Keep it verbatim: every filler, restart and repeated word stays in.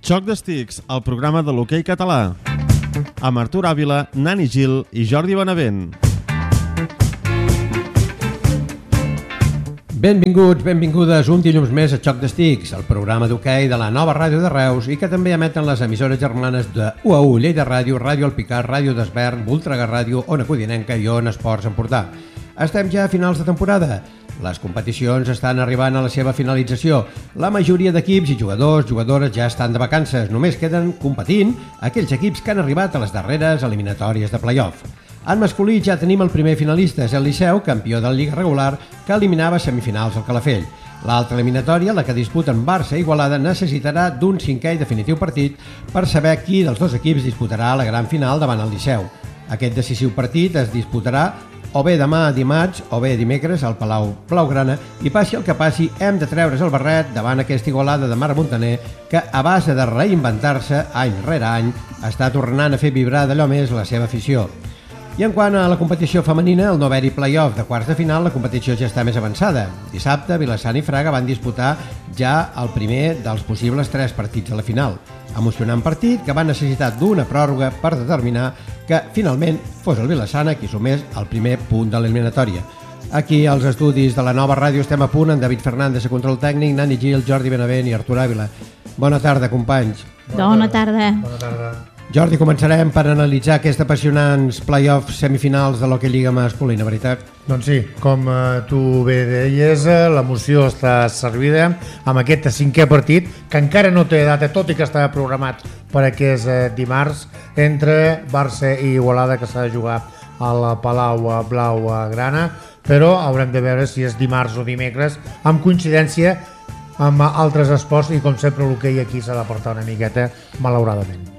Xoc d'Estics, el programa de l'hoquei català. Amb Artur Àvila, Nani Gil i Jordi Benavent. Benvinguts, benvingudes un dilluns més a Xoc d'Estics, el programa d'hoquei de la nova ràdio de Reus i que també emeten les emissores germanes de U A U, Lleida Ràdio, Ràdio Alpicat, Ràdio d'Esvern, Voltregà Ràdio, Ona Codinenca i Ona Esports Empordà. Estem ja a finals de temporada. Les competicions estan arribant a la seva finalització. La majoria d'equips i jugadors, jugadores ja estan de vacances. Només queden competint aquells equips que han arribat a les darreres eliminatòries de play-off. En masculí ja tenim el primer finalista, és el Liceu, campió de la Lliga regular, que eliminava semifinals al Calafell. L'altra eliminatòria, la que disputen Barça i Igualada, necessitarà d'un cinquè i definitiu partit per saber qui dels dos equips disputarà la gran final davant el Liceu. Aquest decisiu partit es disputarà o bé demà dimarts o bé dimecres al Palau Blaugrana i passi el que passi hem de treure's el barret davant aquesta Igualada de Marc Montaner que a base de reinventar-se any rere any està tornant a fer vibrar d'allò més la seva afició. I en quant a la competició femenina, el no haver-hi play-off de quarts de final, la competició ja està més avançada. Dissabte, Vilassar i Fraga van disputar ja el primer dels possibles tres partits a la final. Emocionant partit que va necessitar d'una pròrroga per determinar que finalment fos el Vilassar qui sumés el primer punt de l'eliminatòria. Aquí als estudis de la nova ràdio estem a punt amb David Fernández a control tècnic, Nani Gil, Jordi Benavent i Artur Àvila. Bona tarda, companys. Bona tarda. Bona tarda. Jordi, començarem per analitzar aquests apassionants play-offs semifinals de l'Hockey Lliga masculina, veritat? Doncs sí, com eh, tu bé deies, eh, l'emoció està servida amb aquest cinquè partit, que encara no té data, tot i que estava programat per aquest eh, dimarts, entre Barça i Igualada, que s'ha de jugar al Palau Blaugrana, però haurem de veure si és dimarts o dimecres, amb coincidència amb altres esports, i com sempre l'hoquei aquí s'ha de portar una miqueta, malauradament.